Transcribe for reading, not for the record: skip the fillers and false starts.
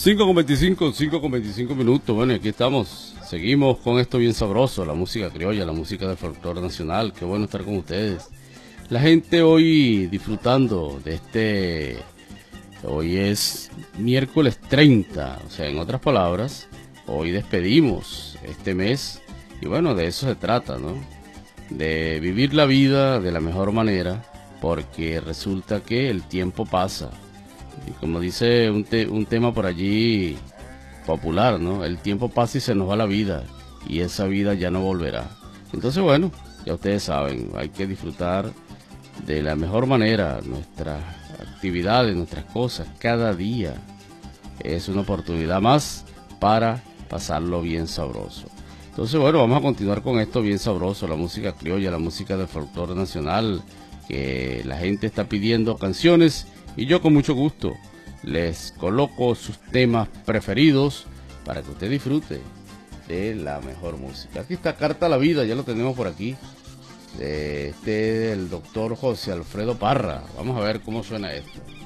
5:25 minutos. Bueno, y aquí estamos. Seguimos con esto bien sabroso, la música criolla, la música del folclore nacional. Qué bueno estar con ustedes. La gente hoy disfrutando de hoy es miércoles 30, o sea, en otras palabras, hoy despedimos este mes. Y bueno, de eso se trata, ¿no? De vivir la vida de la mejor manera, porque resulta que el tiempo pasa. Y como dice un tema por allí popular, ¿no? El tiempo pasa y se nos va la vida, y esa vida ya no volverá. Entonces, bueno, ya ustedes saben, hay que disfrutar de la mejor manera nuestras actividades, nuestras cosas. Cada día es una oportunidad más para pasarlo bien sabroso. Entonces, bueno, vamos a continuar con esto bien sabroso, la música criolla, la música del folclore nacional, que la gente está pidiendo canciones. Y yo con mucho gusto les coloco sus temas preferidos para que usted disfrute de la mejor música. Aquí está Carta a la Vida, ya lo tenemos por aquí. Del doctor José Alfredo Parra. Vamos a ver cómo suena esto.